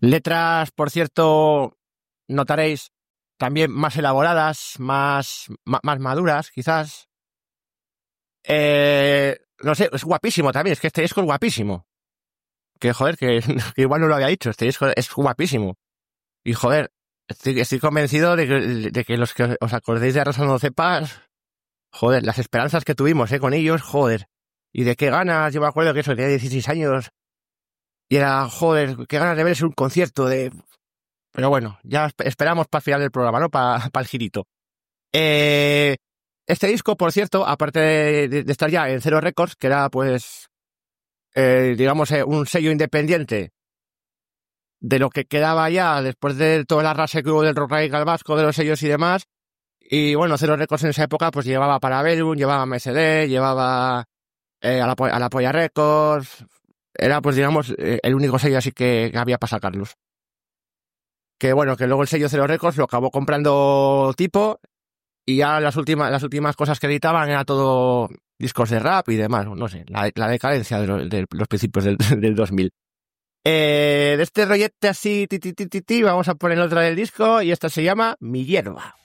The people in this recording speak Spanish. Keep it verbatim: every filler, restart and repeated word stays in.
Letras, por cierto, notaréis también más elaboradas, más, ma- más maduras, quizás. Eh, no sé, es guapísimo también, es que este disco es guapísimo. Que joder, que, que igual no lo había dicho, este disco es guapísimo. Y joder, estoy, estoy convencido de que, de que los que os acordéis de Arrasando Cepas, joder, las esperanzas que tuvimos, eh, con ellos, joder. Y de qué ganas, yo me acuerdo que eso, tenía dieciséis años, y era, joder, qué ganas de verse un concierto de... Pero bueno, ya esp- esperamos para el final del programa, ¿no? Para el girito. Eh, este disco, por cierto, aparte de, de- de estar ya en Cero Records, que era, pues, eh, digamos, eh, un sello independiente de lo que quedaba ya después de toda la rasa que hubo del rock radical vasco, de los sellos y demás. Y bueno, Cero Records en esa época, pues llevaba Parabellum, llevaba M S D, llevaba eh, a la, Po- a la Polla Records. Era, pues, digamos, eh, el único sello así que, que había para sacarlos. Que bueno, que luego el sello Cero Records lo acabó comprando Tipo, y ya las últimas, las últimas cosas que editaban era todo discos de rap y demás, no sé, la, la decadencia de, lo- de los principios del, del dos mil. Eh, de este rollete así, ti, ti, ti, ti, ti, vamos a poner otra del disco, y esta se llama Mi Hierba.